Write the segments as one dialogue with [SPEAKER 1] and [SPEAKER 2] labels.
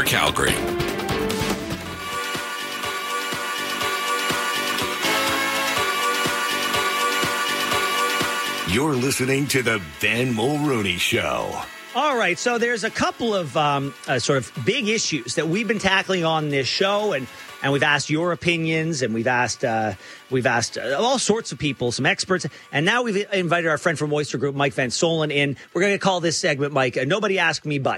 [SPEAKER 1] CHQR Calgary. You're listening to the Ben Mulrooney Show.
[SPEAKER 2] All right, so there's a couple of sort of big issues that we've been tackling on this show, and we've asked your opinions, and we've asked all sorts of people, some experts, and now we've invited our friend from Oyster Group, Mike Van Solen, in. We're going to call this segment, Mike, Nobody Asked Me But, ...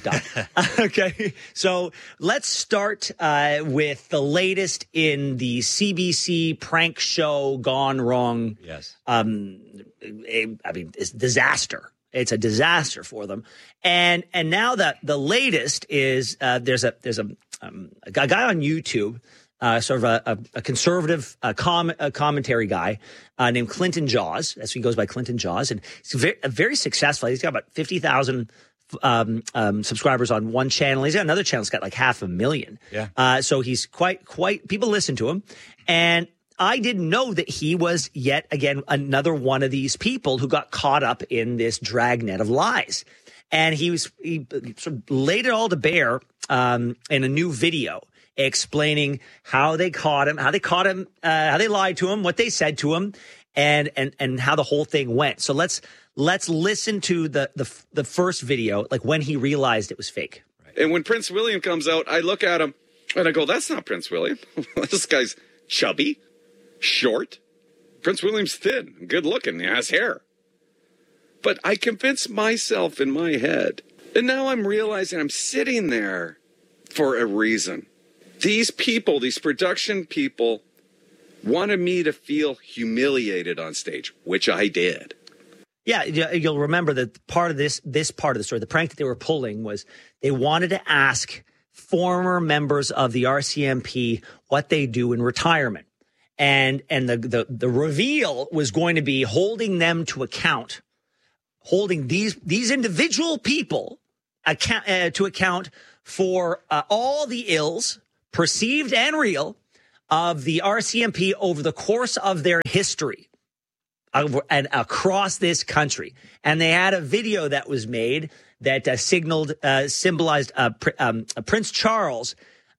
[SPEAKER 2] Okay, so let's start with the latest in the CBC prank show gone wrong.
[SPEAKER 3] Yes.
[SPEAKER 2] I mean, it's disaster. It's a disaster for them. And now that the latest is there's a guy on YouTube, sort of a conservative commentary guy named Clinton Jaws. That's who he goes by, Clinton Jaws. And he's very successful. He's got about 50,000 subscribers on one channel. He's got another channel that's got like 500,000.
[SPEAKER 3] Yeah.
[SPEAKER 2] So he's quite people listen to him. And I didn't know that he was yet again another one of these people who got caught up in this dragnet of lies. And he sort of laid it all to bear in a new video explaining how they caught him, how they lied to him, what they said to him, and how the whole thing went. So let's listen to the first video, like when he realized it was fake.
[SPEAKER 4] And when Prince William comes out, I look at him and I go, "That's not Prince William. This guy's chubby, short. Prince William's thin, good looking, he has hair." But I convinced myself in my head, and now I'm realizing I'm sitting there for a reason. These people, these production people, wanted me to feel humiliated on stage, which I did.
[SPEAKER 2] Yeah, you'll remember that part of this part of the story, the prank that they were pulling, was they wanted to ask former members of the RCMP what they do in retirement. And the reveal was going to be holding them to account, holding these individual people to account for all the ills, perceived and real, of the RCMP over the course of their history and across this country. And they had a video that was made that symbolized Prince Charles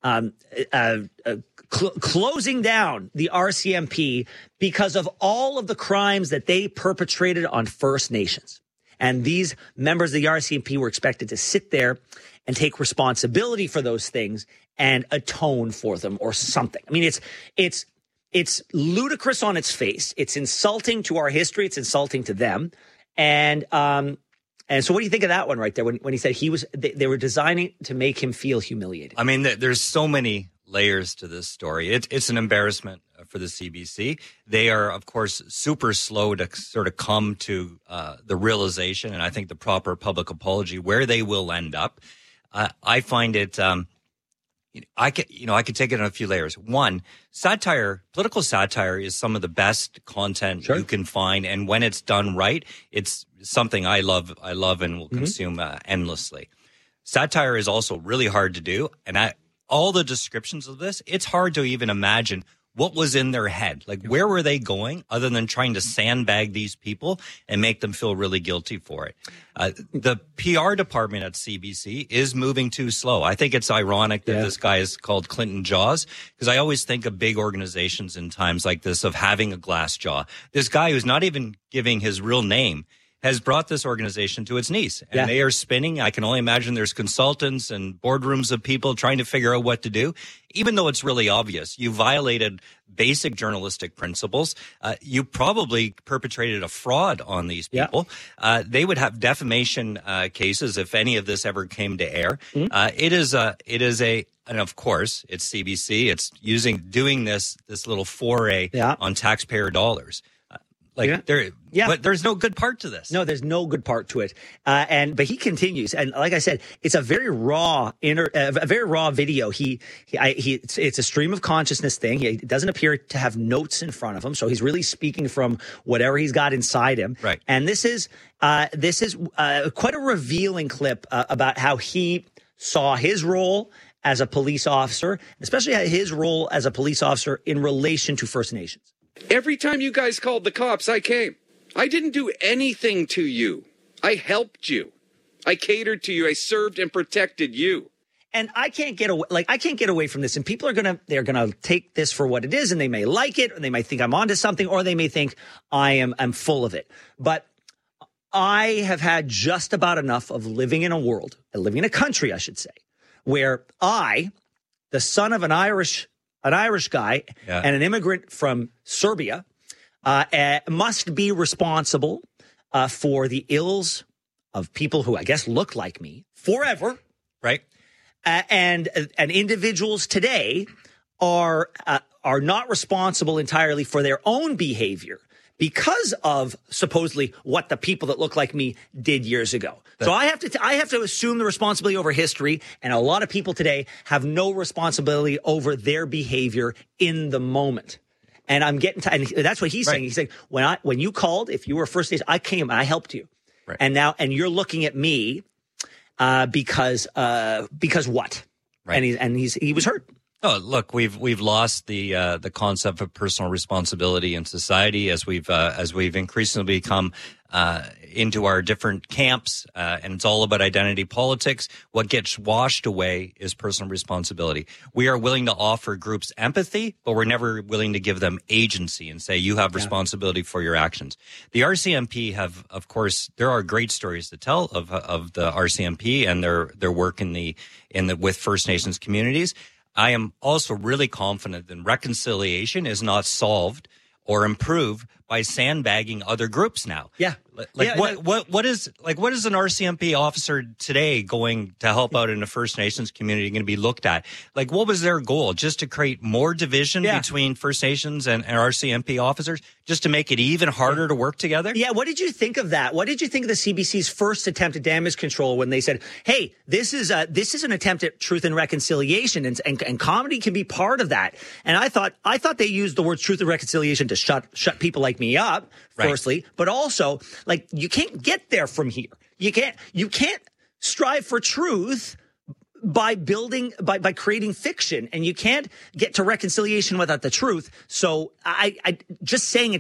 [SPEAKER 2] closing down the RCMP because of all of the crimes that they perpetrated on First Nations. And these members of the RCMP were expected to sit there and take responsibility for those things and atone for them or something. I mean, it's ludicrous on its face. It's insulting to our history. It's insulting to them. And so what do you think of that one right there when he said they were designing to make him feel humiliated?
[SPEAKER 3] I mean, there's so many layers to this story. It's an embarrassment for the CBC. They are, of course, super slow to sort of come to the realization, and I think the proper public apology, where they will end up. I find it, I could take it in a few layers. One, satire, political satire is some of the best content you can find. And when it's done right, it's something I love and will consume endlessly. Satire is also really hard to do. And all the descriptions of this, it's hard to even imagine what was in their head. Like, where were they going other than trying to sandbag these people and make them feel really guilty for it? The PR department at CBC is moving too slow. I think it's ironic that this guy is called Clinton Jaws, because I always think of big organizations in times like this of having a glass jaw. This guy who's not even giving his real name has brought this organization to its knees, and they are spinning. I can only imagine there's consultants and boardrooms of people trying to figure out what to do, even though it's really obvious. You violated basic journalistic principles. You probably perpetrated a fraud on these people. They would have defamation cases if any of this ever came to air. It is and of course, it's CBC. It's doing this little foray on taxpayer dollars. But there's no good part to this.
[SPEAKER 2] No, there's no good part to it. But he continues, and like I said, it's a very raw video. It's a stream of consciousness thing. He doesn't appear to have notes in front of him, so he's really speaking from whatever he's got inside him.
[SPEAKER 3] Right.
[SPEAKER 2] And this is quite a revealing clip about how he saw his role as a police officer, especially his role as a police officer in relation to First Nations.
[SPEAKER 4] Every time you guys called the cops, I came. I didn't do anything to you. I helped you. I catered to you. I served and protected you.
[SPEAKER 2] And I can't get away from this. And people they're gonna take this for what it is, and they may like it, or they might think I'm onto something, or they may think I'm full of it. But I have had just about enough of living in a country, I should say, where I, the son of an Irish guy and an immigrant from Serbia, must be responsible for the ills of people who I guess look like me forever.
[SPEAKER 3] Right.
[SPEAKER 2] And individuals today are not responsible entirely for their own behavior because of supposedly what the people that look like me did years ago. So I have to assume the responsibility over history, and a lot of people today have no responsibility over their behavior in the moment. And I'm getting and that's what he's saying. He's saying when you called, if you were First Nation, I came and I helped you. Right. And you're looking at me because what? Right. And he was hurt.
[SPEAKER 3] Oh, look, we've lost the concept of personal responsibility in society as we've increasingly become into our different camps, and it's all about identity politics. What gets washed away is personal responsibility. We are willing to offer groups empathy, but we're never willing to give them agency and say you have responsibility for your actions. The RCMP have, of course, there are great stories to tell of the RCMP and their work with First Nations communities. I am also really confident that reconciliation is not solved or improved by sandbagging other groups now.
[SPEAKER 2] Yeah.
[SPEAKER 3] What is an RCMP officer today going to help out in the First Nations community going to be looked at? Like, what was their goal? Just to create more division between First Nations and RCMP officers? Just to make it even harder to work together?
[SPEAKER 2] Yeah. What did you think of that? What did you think of the CBC's first attempt at damage control when they said, "Hey, this is an attempt at truth and reconciliation, and comedy can be part of that." And I thought they used the words truth and reconciliation to shut people like me up, firstly, but also, like, you can't get there from here. You can't strive for truth by creating fiction, and you can't get to reconciliation without the truth. So I just saying it